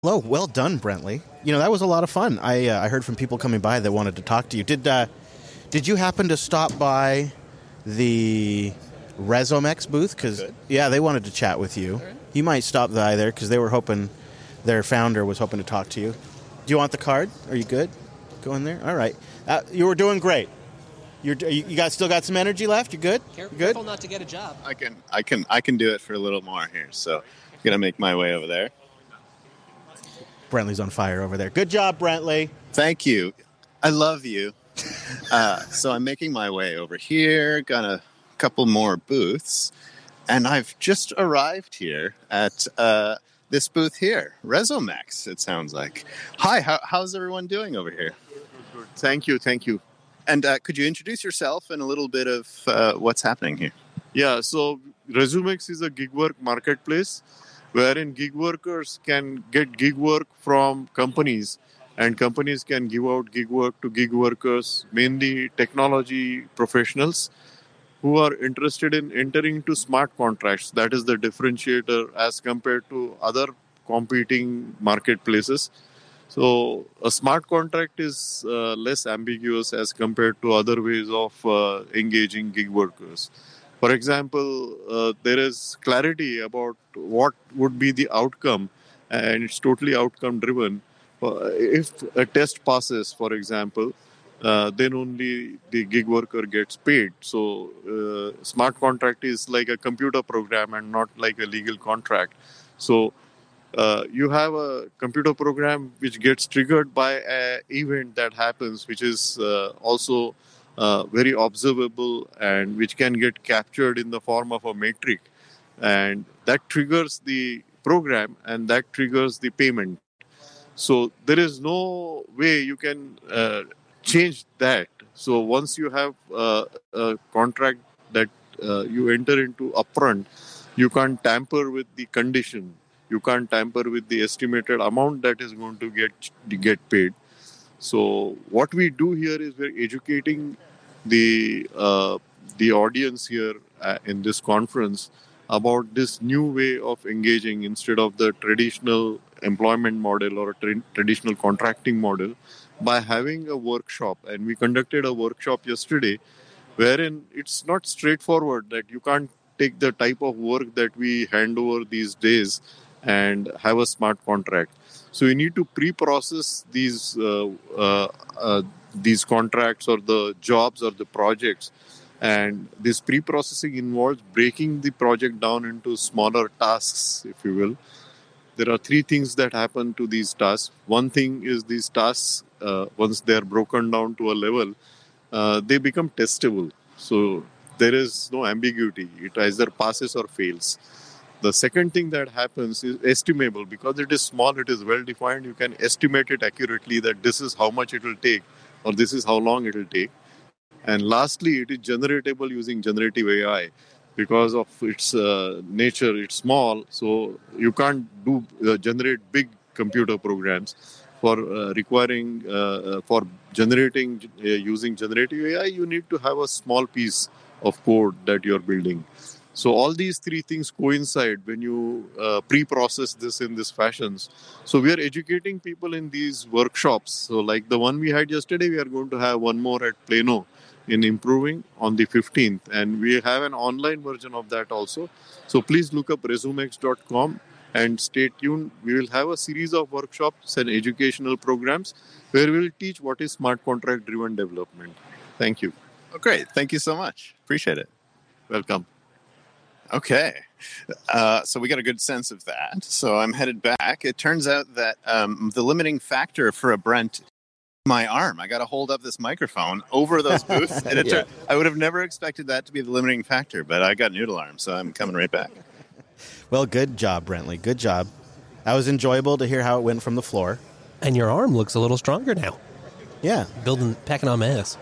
Hello, well done, Brentley. That was a lot of fun. I heard from people coming by that wanted to talk to you. Did you happen to stop by the Resomex booth? Because they wanted to chat with you. Right. You might stop by there because they were hoping, their founder was hoping to talk to you. Do you want the card? Are you good? Go in there. All right. You were doing great. You guys still got some energy left? You good? Careful not to get a job. I can do it for a little more here. So I'm gonna make my way over there. Brentley's on fire over there. Good job, Brentley. Thank you. I love you. So I'm making my way over here. Got a couple more booths, and I've just arrived here at this booth here, Resomex. It sounds like. Hi. How's everyone doing over here? Good. Thank you. And could you introduce yourself and a little bit of what's happening here? Yeah, so Resumex is a gig work marketplace wherein gig workers can get gig work from companies, and companies can give out gig work to gig workers, mainly technology professionals who are interested in entering into smart contracts. That is the differentiator as compared to other competing marketplaces. So a smart contract is less ambiguous as compared to other ways of engaging gig workers. For example, there is clarity about what would be the outcome, and it's totally outcome driven. If a test passes, for example, then only the gig worker gets paid. So smart contract is like a computer program and not like a legal contract. So you have a computer program which gets triggered by an event that happens, which is also very observable and which can get captured in the form of a metric. And that triggers the program and that triggers the payment. So there is no way you can change that. So once you have a contract that you enter into upfront, you can't tamper with the condition. You can't tamper with the estimated amount that is going to get paid. So what we do here is we're educating the audience here in this conference about this new way of engaging instead of the traditional employment model or traditional contracting model by having a workshop. And we conducted a workshop yesterday wherein it's not straightforward that you can't take the type of work that we hand over these days and have a smart contract. So you need to pre-process these contracts or the jobs or the projects. And this pre-processing involves breaking the project down into smaller tasks, if you will. There are three things that happen to these tasks. One thing is these tasks, once they are broken down to a level, they become testable. So there is no ambiguity. It either passes or fails. The second thing that happens is estimable. Because it is small, it is well defined, you can estimate it accurately that this is how much it will take or this is how long it will take. And lastly, it is generatable using generative AI. Because of its nature, it's small, so you can't generate big computer programs. For generating using generative AI, you need to have a small piece of code that you're building. So all these three things coincide when you pre-process this in this fashions. So we are educating people in these workshops. So like the one we had yesterday, we are going to have one more at Plano in Improving on the 15th. And we have an online version of that also. So please look up resumex.com and stay tuned. We will have a series of workshops and educational programs where we will teach what is smart contract driven development. Thank you. Oh, great. Thank you so much. Appreciate it. Welcome. Okay. So we got a good sense of that. So I'm headed back. It turns out that the limiting factor for a Brent, my arm. I got to hold up this microphone over those booths. And I would have never expected that to be the limiting factor, but I got noodle arm, so I'm coming right back. Well, good job, Brentley. Good job. That was enjoyable to hear how it went from the floor. And your arm looks a little stronger now. Yeah. Packing on mass.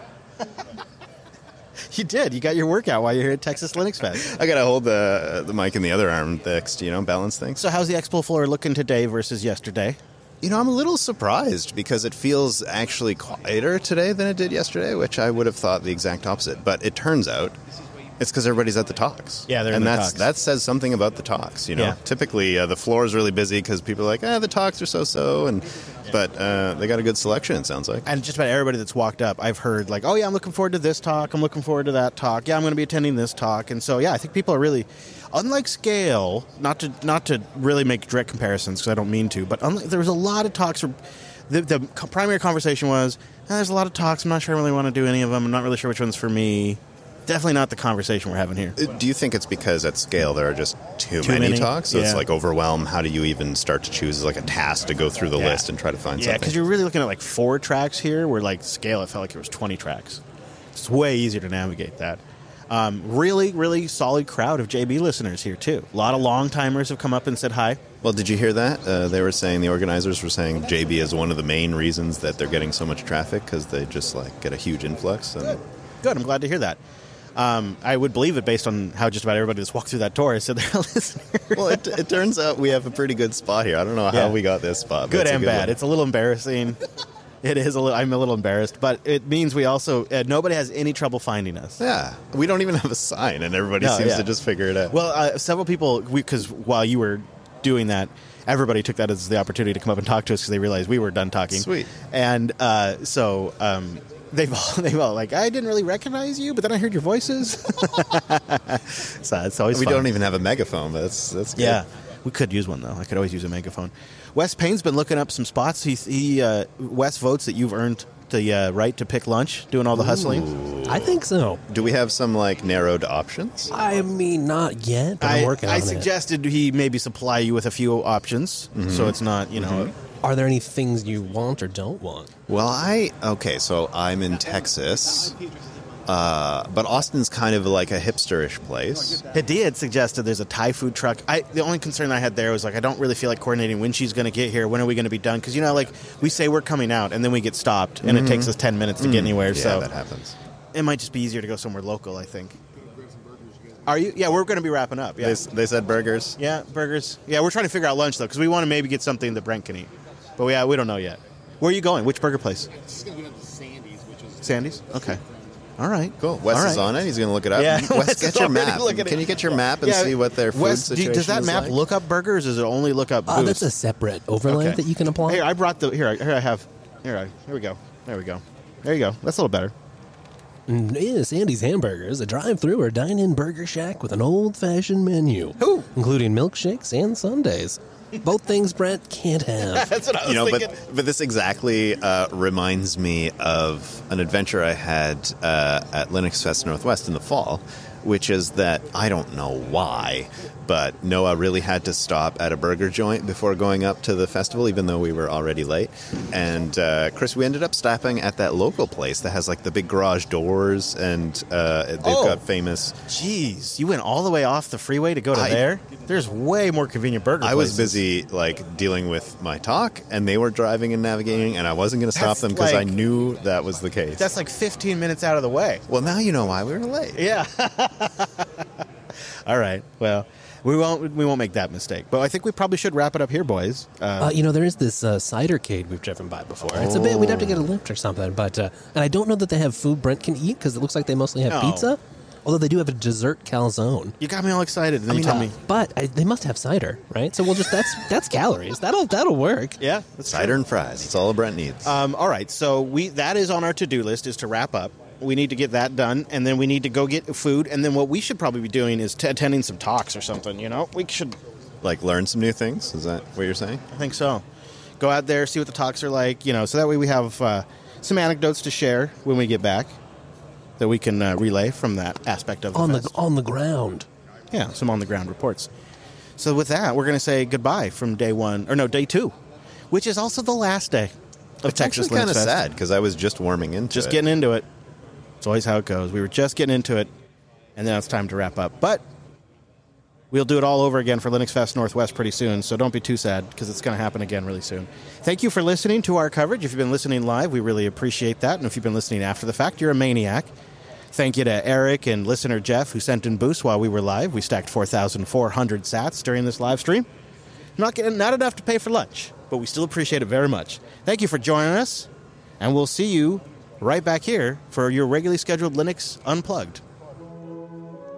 You did. You got your workout while you're here at Texas Linux Fest. I got to hold the mic in the other arm fixed, balance things. So how's the expo floor looking today versus yesterday? I'm a little surprised because it feels actually quieter today than it did yesterday, which I would have thought the exact opposite. But it turns out It's because everybody's at the talks. Yeah, they're in and the that's talks. that says something about the talks. Yeah. Typically the floor is really busy because people are like, the talks are so, but they got a good selection. It sounds like. And just about everybody that's walked up, I've heard like, oh yeah, I'm looking forward to this talk. I'm looking forward to that talk. Yeah, I'm going to be attending this talk. And so yeah, I think people are really, unlike Scale, not to really make direct comparisons because I don't mean to, but there was a lot of talks. The primary conversation was, there's a lot of talks. I'm not sure I really want to do any of them. I'm not really sure which one's for me. Definitely not the conversation we're having here. Do you think it's because at Scale there are just too many? many talks? So Yeah. it's like overwhelm. How do you even start to choose like a task to go through the Yeah. list and try to find Yeah, something? because you're really looking at like 4 tracks here, where like Scale, it felt like it was 20 tracks. It's way easier to navigate that. Really, really solid crowd of JB listeners here, too. A lot of long-timers have come up and said hi. Well, did you hear that? They were saying, the organizers were saying JB is one of the main reasons that they're getting so much traffic because they just like get a huge influx. And Good, I'm glad to hear that. I would believe it based on how just about everybody that's walked through that door said they're a listener. well, it turns out we have a pretty good spot here. I don't know Yeah. how we got this spot. but Good it's a and bad. one. It's a little embarrassing. It is a little. I'm a little embarrassed, but it means we also nobody has any trouble finding us. Yeah, we don't even have a sign, and everybody No, seems yeah. to just figure it out. Well, several people, because while you were doing that, everybody took that as the opportunity to come up and talk to us because they realized we were done talking. Sweet. And so they've all like, I didn't really recognize you, but then I heard your voices. So it's always we fun. don't even have a megaphone, but that's good. Yeah, we could use one though. I could always use a megaphone. Wes Payne's been looking up some spots. Wes votes that you've earned the right to pick lunch, doing all the hustling. I think so. Do we have some like narrowed options? I mean, not yet, but I'm working on I it. suggested he maybe supply you with a few options, so it's not Are there any things you want or don't want? Well, so I'm in Texas, but Austin's kind of like a hipsterish place. Hadia had suggested there's a Thai food truck. The only concern I had there was like I don't really feel like coordinating when she's going to get here. When are we going to be done? Because like we say we're coming out and then we get stopped and it takes us 10 minutes to get anywhere. Yeah, So that happens. it might just be easier to go somewhere local. I think. Are you? Yeah, we're going to be wrapping up. Yeah, They said burgers. yeah, burgers. Yeah, we're trying to figure out lunch though because we want to maybe get something that Brent can eat. But we don't know yet. Where are you going? Which burger place? Just going to go to Sandy's, which is... Sandy's. Okay. All right. Cool. Wes All is right. on it. He's going to look it up. Yeah, Wes, Wes get is your already map. looking at Can it. you get your map and Yeah, see what their food Wes, situation does that is map like? look up burgers? Or does it only look up booths? That's a separate overlay Okay. that you can apply. Here, I brought the. Here I have. Here we go. There we go. There you go. That's a little better. Yeah, Sandy's Hamburgers, a drive-through or dine-in burger shack with an old-fashioned menu, Ooh. including milkshakes and sundaes. Both things Brent can't have. That's what I was thinking. but this exactly reminds me of an adventure I had at Linux Fest Northwest in the fall, which is that I don't know why, but Noah really had to stop at a burger joint before going up to the festival, even though we were already late. And Chris, we ended up stopping at that local place that has like the big garage doors, and they've got famous. Jeez, you went all the way off the freeway to go to there? There's way more convenient burger I was places. busy like dealing with my talk, and they were driving and navigating, and I wasn't going to stop That's them because I like- knew that was the case. That's like 15 minutes out of the way. Well, now you know why we were late. Yeah. All right. Well, we won't make that mistake. But I think we probably should wrap it up here, boys. There is this cidercade we've driven by before. It's a bit, we'd have to get a lift or something. But and I don't know that they have food Brent can eat because it looks like they mostly have No. pizza. Although they do have a dessert calzone. You got me all excited, and then you tell me. But they must have cider, right? So we'll just that's calories. That'll work. Yeah, that's Cider and fries. It's all Brent needs. all right, so that is on our to-do list, is to wrap up. We need to get that done, and then we need to go get food, and then what we should probably be doing is attending some talks or something, We should, Like learn some new things? Is that what you're saying? I think so. Go out there, see what the talks are like, so that way we have some anecdotes to share when we get back that we can relay from that aspect of the fest. on the ground. Yeah, some on-the-ground reports. So with that, we're going to say goodbye from day 2, which is also the last day of Texas Actually, kind Linux of Fest. sad because I was just warming into Just it. getting into it. It's always how it goes. We were just getting into it, and then it's time to wrap up. But we'll do it all over again for Linux Fest Northwest pretty soon, so don't be too sad because it's going to happen again really soon. Thank you for listening to our coverage. If you've been listening live, we really appreciate that. And if you've been listening after the fact, you're a maniac. Thank you to Eric and listener Jeff who sent in boosts while we were live. We stacked 4,400 sats during this live stream. Not enough to pay for lunch, but we still appreciate it very much. Thank you for joining us, and we'll see you right back here for your regularly scheduled Linux Unplugged.